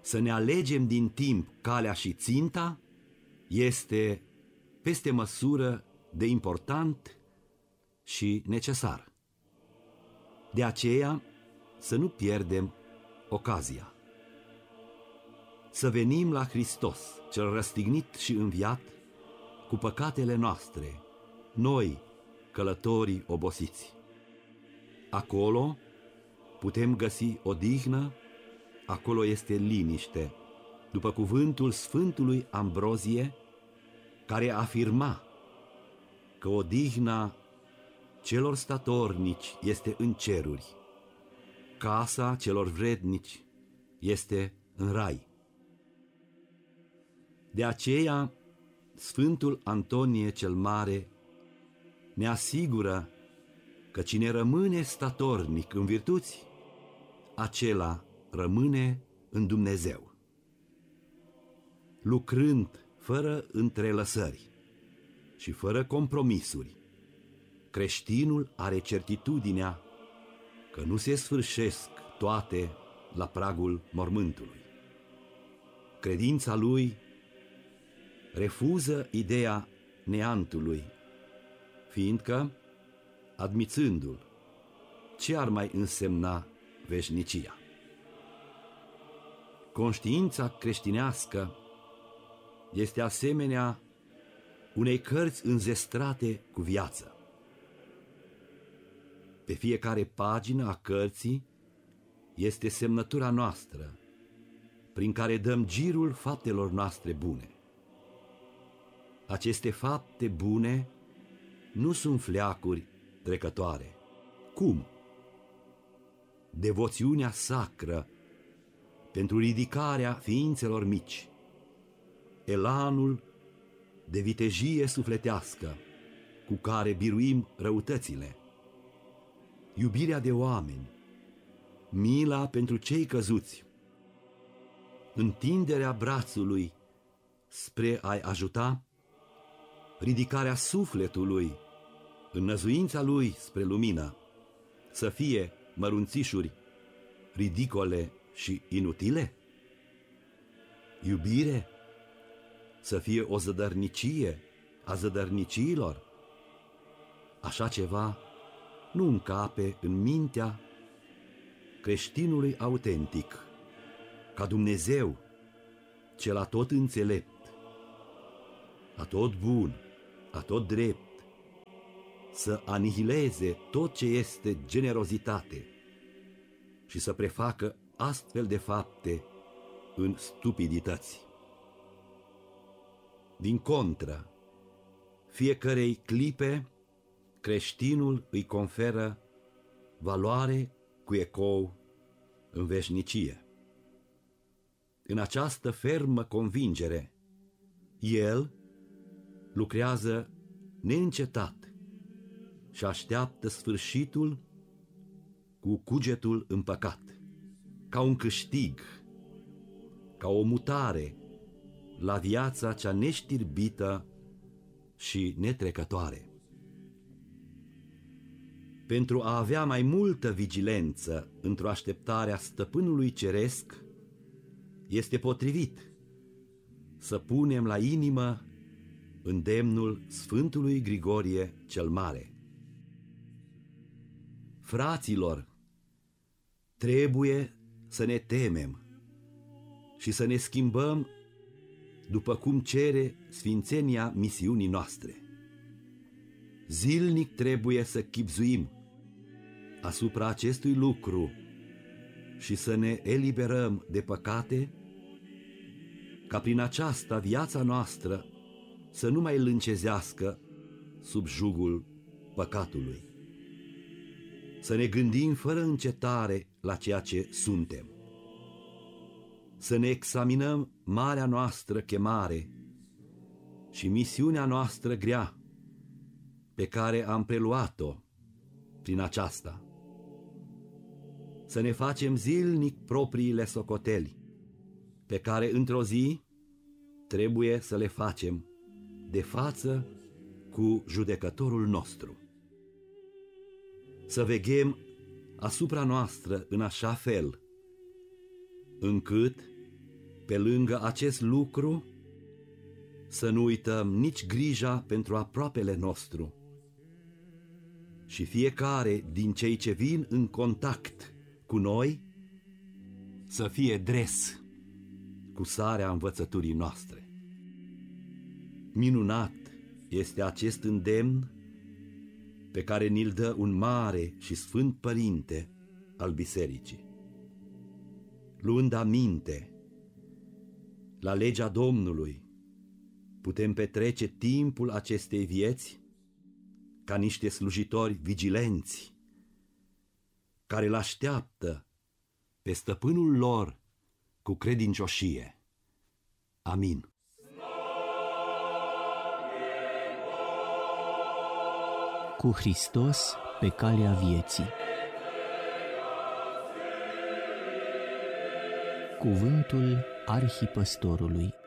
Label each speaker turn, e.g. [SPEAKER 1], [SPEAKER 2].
[SPEAKER 1] să ne alegem din timp calea și ținta este peste măsură de important și necesar. De aceea să nu pierdem ocazia. Să venim la Hristos, cel răstignit și înviat, cu păcatele noastre, noi, călătorii obosiți. Acolo putem găsi odihnă, acolo este liniște, după cuvântul Sfântului Ambrozie, care afirma că odihna celor statornici este în ceruri, casa celor vrednici este în rai. De aceea, Sfântul Antonie cel Mare ne asigură că cine rămâne statornic în virtuți, acela rămâne în Dumnezeu. Lucrând fără întrelăsări și fără compromisuri, creștinul are certitudinea că nu se sfârșesc toate la pragul mormântului. Credința lui refuză ideea neantului, fiindcă, admițându-l, ce ar mai însemna veșnicia? Conștiința creștinească este asemenea unei cărți înzestrate cu viață. Pe fiecare pagină a cărții este semnătura noastră, prin care dăm girul faptelor noastre bune. Aceste fapte bune nu sunt fleacuri trecătoare. Cum? Devoțiunea sacră pentru ridicarea ființelor mici, elanul de vitejie sufletească cu care biruim răutățile, iubirea de oameni, mila pentru cei căzuți, întinderea brațului spre a-i ajuta, ridicarea sufletului, înnăzuința lui spre lumină, să fie mărunțișuri ridicole și inutile? Iubire? Să fie o zădărnicie a zădărniciilor? Așa ceva nu încape în mintea creștinului autentic, ca Dumnezeu, cel atot înțelept, atot bun, atot drept, să anihileze tot ce este generozitate și să prefacă astfel de fapte în stupidități. Din contră, fiecărei clipe, creștinul îi conferă valoare cu ecou în veșnicie. În această fermă convingere, el lucrează neîncetat și așteaptă sfârșitul cu cugetul împăcat, ca un câștig, ca o mutare la viața cea neștirbită și netrecătoare. Pentru a avea mai multă vigilență într-o așteptare a stăpânului ceresc, este potrivit să punem la inimă îndemnul Sfântului Grigorie cel Mare. Fraților, trebuie să ne temem și să ne schimbăm după cum cere sfințenia misiunii noastre. Zilnic trebuie să chibzuim asupra acestui lucru și să ne eliberăm de păcate, ca prin aceasta viața noastră să nu mai lâncezească sub jugul păcatului. Să ne gândim fără încetare la ceea ce suntem. Să ne examinăm marea noastră chemare și misiunea noastră grea pe care am preluat-o prin aceasta. Să ne facem zilnic propriile socoteli, pe care într-o zi trebuie să le facem de față cu judecătorul nostru. Să veghem asupra noastră în așa fel, încât pe lângă acest lucru, să nu uităm nici grija pentru aproapele nostru. Și fiecare din cei ce vin în contact cu noi să fie dres cu sarea învățăturii noastre. Minunat este acest îndemn pe care ni-l dă un mare și sfânt părinte al bisericii. Luând aminte la legea Domnului, putem petrece timpul acestei vieți ca niște slujitori vigilenți, care îl așteaptă pe stăpânul lor cu credincioșie. Amin.
[SPEAKER 2] Cu Hristos pe calea vieții. Cuvântul Arhipăstorului.